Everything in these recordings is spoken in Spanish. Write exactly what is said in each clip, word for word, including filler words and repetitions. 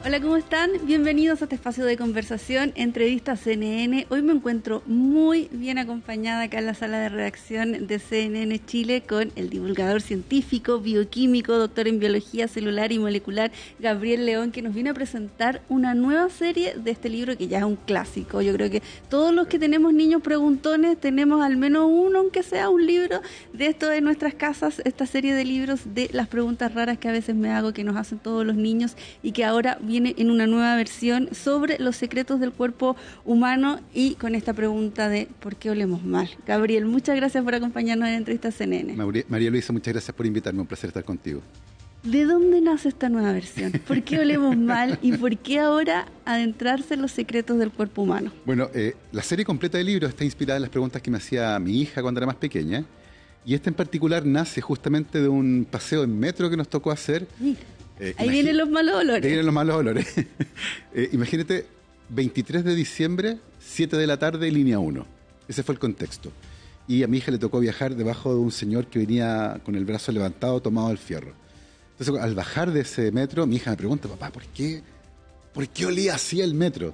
Hola, ¿cómo están? Bienvenidos a este espacio de conversación, entrevista C N N. Hoy me encuentro muy bien acompañada acá en la sala de redacción de C N N Chile con el divulgador científico, bioquímico, doctor en biología celular y molecular, Gabriel León, que nos viene a presentar una nueva serie de este libro que ya es un clásico. Yo creo que todos los que tenemos niños preguntones tenemos al menos uno, aunque sea un libro de esto de nuestras casas, esta serie de libros de las preguntas raras que a veces me hago, que nos hacen todos los niños y que ahora viene en una nueva versión sobre los secretos del cuerpo humano y con esta pregunta de ¿por qué olemos mal? Gabriel, muchas gracias por acompañarnos en Entrevista C N N. María, María Luisa, muchas gracias por invitarme, un placer estar contigo. ¿De dónde nace esta nueva versión? ¿Por qué olemos mal y por qué ahora adentrarse en los secretos del cuerpo humano? Bueno, eh, la serie completa del libro está inspirada en las preguntas que me hacía mi hija cuando era más pequeña, y esta en particular nace justamente de un paseo en metro que nos tocó hacer. Mira. Eh, Ahí vienen los malos olores. Ahí vienen los malos olores. eh, imagínate, veintitrés de diciembre, siete de la tarde, línea uno. Ese fue el contexto. Y a mi hija le tocó viajar debajo de un señor que venía con el brazo levantado, tomado al fierro. Entonces, al bajar de ese metro, mi hija me pregunta, papá, ¿por qué, ¿por qué olía así el metro?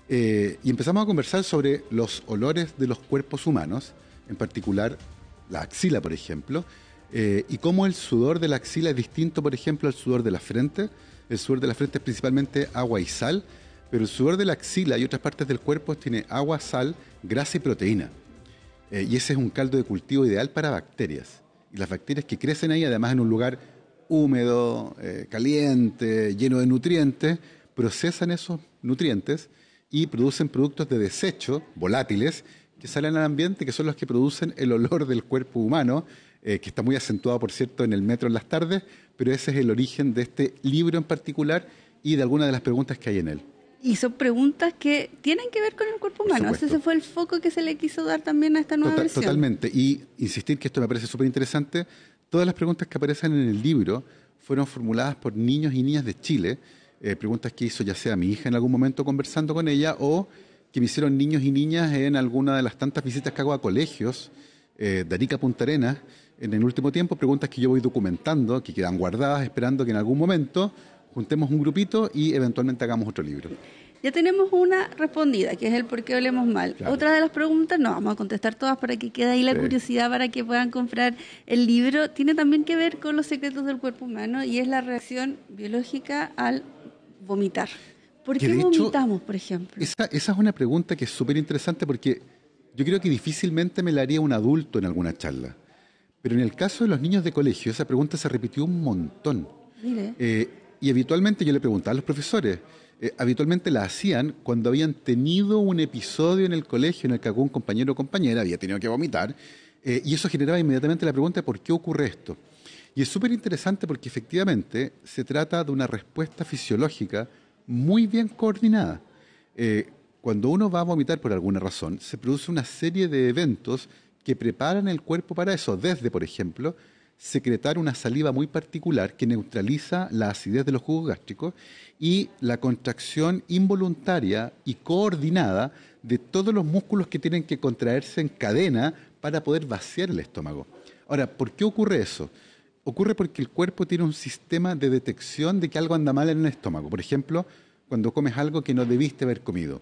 Eh, y empezamos a conversar sobre los olores de los cuerpos humanos, en particular la axila, por ejemplo, Eh, y cómo el sudor de la axila es distinto, por ejemplo, al sudor de la frente. El sudor de la frente es principalmente agua y sal, pero el sudor de la axila y otras partes del cuerpo tiene agua, sal, grasa y proteína. Eh, y ese es un caldo de cultivo ideal para bacterias. Y las bacterias que crecen ahí, además en un lugar húmedo, eh, caliente, lleno de nutrientes, procesan esos nutrientes y producen productos de desecho, volátiles, que salen al ambiente, que son los que producen el olor del cuerpo humano, eh, que está muy acentuado, por cierto, en el metro en las tardes, pero ese es el origen de este libro en particular y de algunas de las preguntas que hay en él. Y son preguntas que tienen que ver con el cuerpo humano. Ese fue el foco que se le quiso dar también a esta nueva Total, versión. Totalmente. Y insistir que esto me parece súper interesante, todas las preguntas que aparecen en el libro fueron formuladas por niños y niñas de Chile, eh, preguntas que hizo ya sea mi hija en algún momento conversando con ella o que me hicieron niños y niñas en alguna de las tantas visitas que hago a colegios eh, de Arica a Punta Arenas en el último tiempo, preguntas que yo voy documentando, que quedan guardadas, esperando que en algún momento juntemos un grupito y eventualmente hagamos otro libro. Ya tenemos una respondida, que es el por qué olemos mal. Claro. Otra de las preguntas, no vamos a contestar todas para que quede ahí la sí. curiosidad para que puedan comprar el libro, tiene también que ver con los secretos del cuerpo humano y es la reacción biológica al vomitar. ¿Por qué vomitamos, hecho, por ejemplo? Esa, esa es una pregunta que es súper interesante porque yo creo que difícilmente me la haría un adulto en alguna charla. Pero en el caso de los niños de colegio, esa pregunta se repitió un montón. Mire. Eh, y habitualmente yo le preguntaba a los profesores, eh, habitualmente la hacían cuando habían tenido un episodio en el colegio en el que algún compañero o compañera había tenido que vomitar, eh, y eso generaba inmediatamente la pregunta de ¿por qué ocurre esto? Y es súper interesante porque efectivamente se trata de una respuesta fisiológica muy bien coordinada. Eh, cuando uno va a vomitar por alguna razón, se produce una serie de eventos que preparan el cuerpo para eso, desde, por ejemplo, secretar una saliva muy particular que neutraliza la acidez de los jugos gástricos y la contracción involuntaria y coordinada de todos los músculos que tienen que contraerse en cadena para poder vaciar el estómago. Ahora, ¿por qué ocurre eso? Ocurre porque el cuerpo tiene un sistema de detección de que algo anda mal en el estómago. Por ejemplo, cuando comes algo que no debiste haber comido,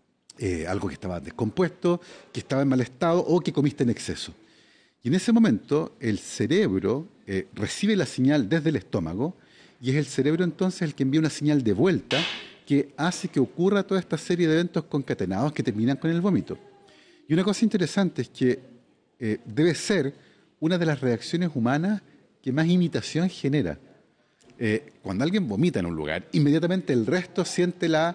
eh, algo que estaba descompuesto, que estaba en mal estado o que comiste en exceso. Y en ese momento el cerebro eh, recibe la señal desde el estómago y es el cerebro entonces el que envía una señal de vuelta que hace que ocurra toda esta serie de eventos concatenados que terminan con el vómito. Y una cosa interesante es que eh, debe ser una de las reacciones humanas que más imitación genera. Eh, cuando alguien vomita en un lugar, inmediatamente el resto siente la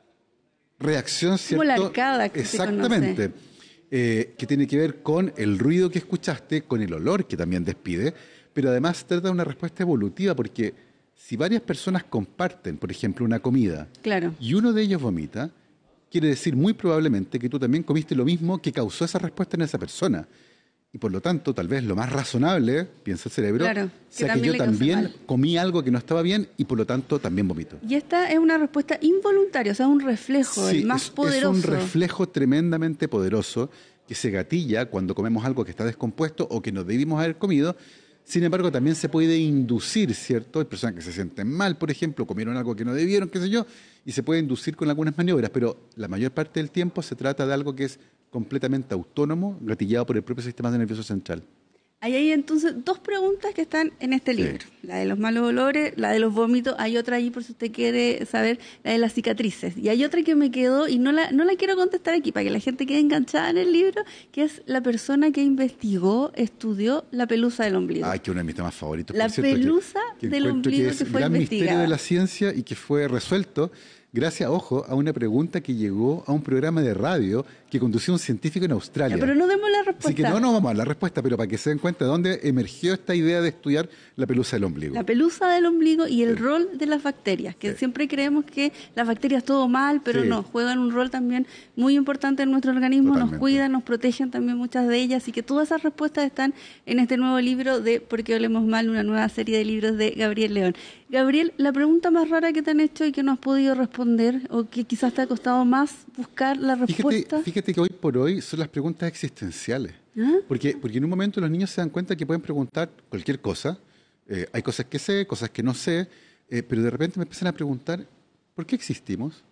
reacción, ¿cierto? Como la arcada que exactamente, se conoce. Eh, que tiene que ver con el ruido que escuchaste, con el olor que también despide, pero además trata de una respuesta evolutiva, porque si varias personas comparten, por ejemplo, una comida, claro, y uno de ellos vomita, quiere decir muy probablemente que tú también comiste lo mismo que causó esa respuesta en esa persona. Y por lo tanto, tal vez lo más razonable, piensa el cerebro, claro, que sea que yo también comí algo que no estaba bien y por lo tanto también vomito. Y esta es una respuesta involuntaria, o sea, un reflejo, sí, el más es, poderoso. Es un reflejo tremendamente poderoso que se gatilla cuando comemos algo que está descompuesto o que no debimos haber comido, Sin embargo, también se puede inducir, ¿cierto? Hay personas que se sienten mal, por ejemplo, comieron algo que no debieron, qué sé yo, y se puede inducir con algunas maniobras, pero la mayor parte del tiempo se trata de algo que es completamente autónomo, gatillado por el propio sistema nervioso central. Ahí hay entonces dos preguntas que están en este libro. Sí. La de los malos olores, la de los vómitos. Hay otra ahí, por si usted quiere saber, la de las cicatrices. Y hay otra que me quedó, y no la, no la quiero contestar aquí, para que la gente quede enganchada en el libro, que es la persona que investigó, estudió la pelusa del ombligo. Ay, que uno de mis temas favoritos. La cierto, pelusa que, que del ombligo que, que fue gran investigada. Misterio de la ciencia y que fue resuelto gracias, ojo, a una pregunta que llegó a un programa de radio que conducía un científico en Australia. Ya, pero no demos la respuesta. Así que no, no vamos a dar la respuesta, pero para que se den cuenta de dónde emergió esta idea de estudiar la pelusa del ombligo. La pelusa del ombligo y el sí. rol de las bacterias, que sí. siempre creemos que las bacterias todo mal, pero sí. no, juegan un rol también muy importante en nuestro organismo, Totalmente. Nos cuidan, nos protegen también muchas de ellas, y que todas esas respuestas están en este nuevo libro de ¿Por qué olemos mal?, una nueva serie de libros de Gabriel León. Gabriel, la pregunta más rara que te han hecho y que no has podido responder, o que quizás te ha costado más buscar la respuesta. Fíjate, fíjate que hoy por hoy son las preguntas existenciales. ¿Ah? Porque, porque en un momento los niños se dan cuenta que pueden preguntar cualquier cosa. Eh, hay cosas que sé, cosas que no sé, eh, pero de repente me empiezan a preguntar, ¿por qué existimos?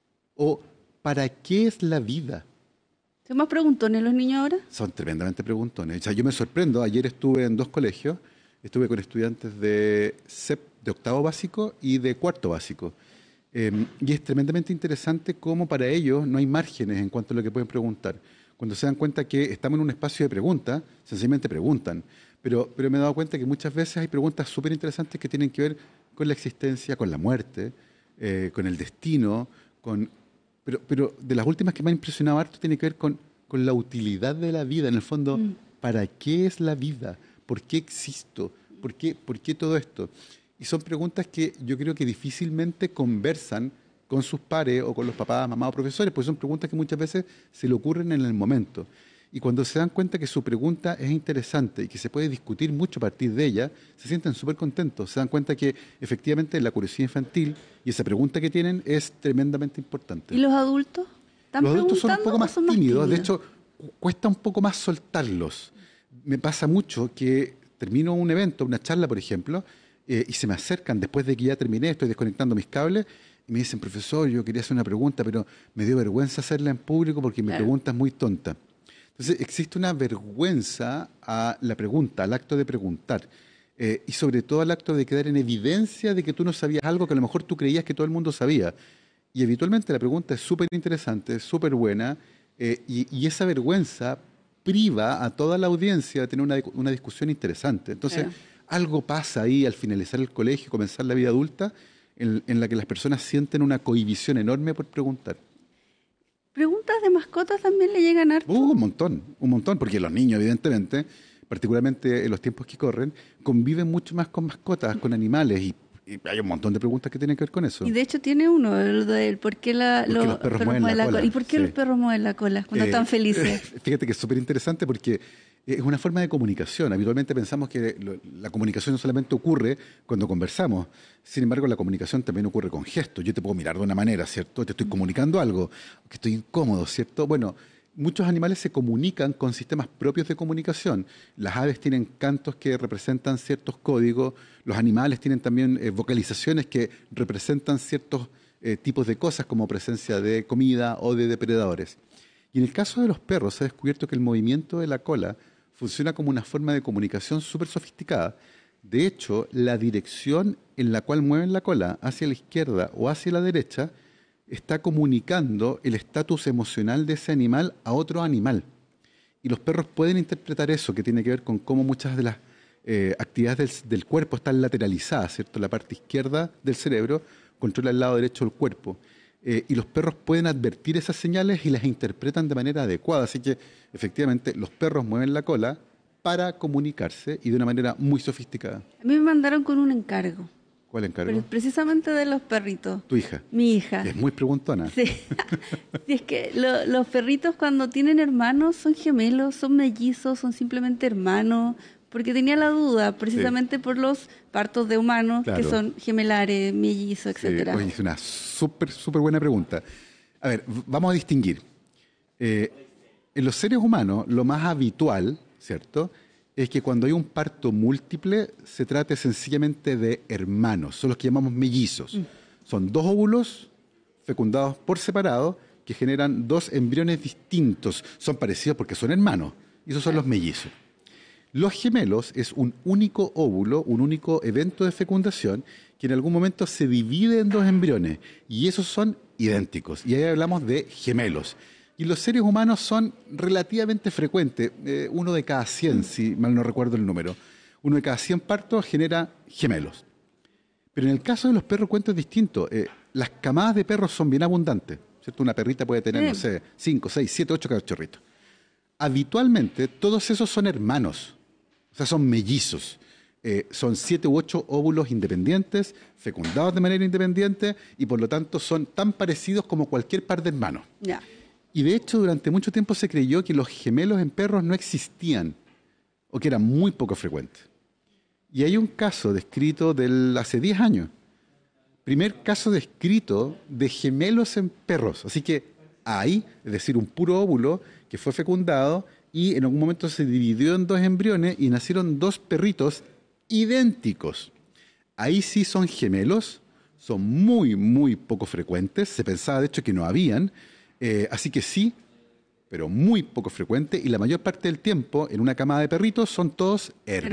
O ¿para qué es la vida? ¿Son más preguntones los niños ahora? Son tremendamente preguntones. O sea, yo me sorprendo. Ayer estuve en dos colegios. Estuve con estudiantes de, sep, de octavo básico y de cuarto básico. Eh, y es tremendamente interesante cómo para ellos no hay márgenes en cuanto a lo que pueden preguntar. Cuando se dan cuenta que estamos en un espacio de pregunta, sencillamente preguntan. Pero, pero me he dado cuenta que muchas veces hay preguntas súper interesantes que tienen que ver con la existencia, con la muerte, eh, con el destino, con... Pero, pero de las últimas que me ha impresionado harto tiene que ver con, con la utilidad de la vida. En el fondo, mm. ¿para qué es la vida? ¿Por qué existo? ¿Por qué, ¿Por qué todo esto? Y son preguntas que yo creo que difícilmente conversan con sus pares o con los papás, mamás o profesores, porque son preguntas que muchas veces se le ocurren en el momento. Y cuando se dan cuenta que su pregunta es interesante y que se puede discutir mucho a partir de ella, se sienten súper contentos. Se dan cuenta que efectivamente la curiosidad infantil y esa pregunta que tienen es tremendamente importante. ¿Y los adultos? ¿Están los adultos son un poco más tímidos, tímidos? De hecho, cuesta un poco más soltarlos. Me pasa mucho que termino un evento, una charla, por ejemplo, eh, y se me acercan después de que ya terminé, estoy desconectando mis cables, y me dicen, profesor, yo quería hacer una pregunta, pero me dio vergüenza hacerla en público porque mi claro. pregunta es muy tonta. Entonces, existe una vergüenza a la pregunta, al acto de preguntar, eh, y sobre todo al acto de quedar en evidencia de que tú no sabías algo que a lo mejor tú creías que todo el mundo sabía. Y habitualmente la pregunta es súper interesante, súper buena, eh, y, y esa vergüenza priva a toda la audiencia de tener una, una discusión interesante. Entonces, claro. algo pasa ahí al finalizar el colegio y comenzar la vida adulta, en, en la que las personas sienten una cohibición enorme por preguntar. ¿Preguntas de mascotas también le llegan harto? Uh, un montón, un montón, porque los niños, evidentemente, particularmente en los tiempos que corren, conviven mucho más con mascotas, con animales, y, y hay un montón de preguntas que tienen que ver con eso. Y de hecho tiene uno, el de por qué, la, ¿Por qué lo, los perros mueven la, la cola? cola. ¿Y por qué sí. los perros mueven la cola cuando eh, están felices? Fíjate que es súper interesante porque es una forma de comunicación. Habitualmente pensamos que lo, la comunicación no solamente ocurre cuando conversamos. Sin embargo, la comunicación también ocurre con gestos. Yo te puedo mirar de una manera, ¿cierto? Te estoy comunicando algo, que estoy incómodo, ¿cierto? Bueno, muchos animales se comunican con sistemas propios de comunicación. Las aves tienen cantos que representan ciertos códigos. Los animales tienen también eh, vocalizaciones que representan ciertos eh, tipos de cosas, como presencia de comida o de depredadores. Y en el caso de los perros, se ha descubierto que el movimiento de la cola funciona como una forma de comunicación súper sofisticada. De hecho, la dirección en la cual mueven la cola, hacia la izquierda o hacia la derecha, está comunicando el estatus emocional de ese animal a otro animal. Y los perros pueden interpretar eso, que tiene que ver con cómo muchas de las eh, actividades del, del cuerpo están lateralizadas, ¿cierto? La parte izquierda del cerebro controla el lado derecho del cuerpo. Eh, y los perros pueden advertir esas señales y las interpretan de manera adecuada. Así que, efectivamente, los perros mueven la cola para comunicarse y de una manera muy sofisticada. A mí me mandaron con un encargo. ¿Cuál encargo? Pero precisamente de los perritos. ¿Tu hija? Mi hija. Es muy preguntona. Sí. Y es que lo, los perritos cuando tienen hermanos son gemelos, son mellizos, son simplemente hermanos. Porque tenía la duda, precisamente sí. por los partos de humanos, claro. que son gemelares, mellizos, etcétera. Sí, oye, es una súper, súper buena pregunta. A ver, vamos a distinguir. Eh, en los seres humanos, lo más habitual, ¿cierto?, es que cuando hay un parto múltiple se trata sencillamente de hermanos, son los que llamamos mellizos. Mm. Son dos óvulos fecundados por separado que generan dos embriones distintos. Son parecidos porque son hermanos, y esos son los mellizos. Los gemelos es un único óvulo, un único evento de fecundación que en algún momento se divide en dos embriones, y esos son idénticos, y ahí hablamos de gemelos. Y los seres humanos son relativamente frecuentes, eh, uno de cada cien, si mal no recuerdo el número. Uno de cada cien partos genera gemelos. Pero en el caso de los perros, cuento es distinto. Eh, las camadas de perros son bien abundantes, ¿cierto? Una perrita puede tener, sí. no sé, cinco, seis, siete, ocho cachorritos. Habitualmente, todos esos son hermanos, o sea, son mellizos. Eh, son siete u ocho óvulos independientes, fecundados de manera independiente, y por lo tanto son tan parecidos como cualquier par de hermanos. Ya. Y de hecho, durante mucho tiempo se creyó que los gemelos en perros no existían, o que eran muy poco frecuentes. Y hay un caso descrito del hace diez años. Primer caso descrito de gemelos en perros. Así que hay, es decir, un puro óvulo que fue fecundado y en algún momento se dividió en dos embriones y nacieron dos perritos idénticos. Ahí sí son gemelos, son muy, muy poco frecuentes. Se pensaba, de hecho, que no habían. Eh, así que sí, pero muy poco frecuente, y la mayor parte del tiempo en una camada de perritos son todos hermanos.